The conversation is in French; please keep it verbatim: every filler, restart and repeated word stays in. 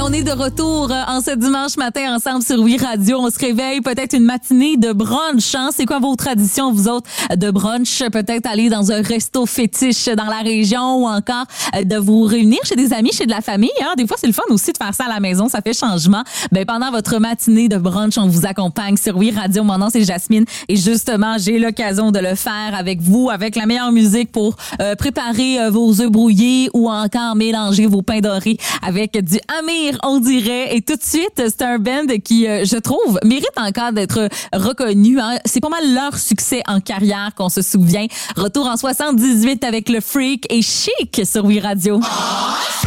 On est de retour euh, en ce dimanche matin ensemble sur Oui Radio. On se réveille, peut-être une matinée de brunch. Hein? C'est quoi vos traditions, vous autres, de brunch? Peut-être aller dans un resto fétiche dans la région ou encore euh, de vous réunir chez des amis, chez de la famille. Hein? Des fois, c'est le fun aussi de faire ça à la maison. Ça fait changement. Ben, pendant votre matinée de brunch, on vous accompagne sur Oui Radio. Mon nom, c'est Jasmine. Et justement, j'ai l'occasion de le faire avec vous, avec la meilleure musique pour euh, préparer euh, vos œufs brouillés ou encore mélanger vos pains dorés avec du Amir, on dirait. Et tout de suite, c'est un band qui, euh, je trouve, mérite encore d'être reconnu. Hein. C'est pas mal leur succès en carrière qu'on se souvient. Retour en soixante-dix-huit avec le Freak et Chic sur Oui Radio.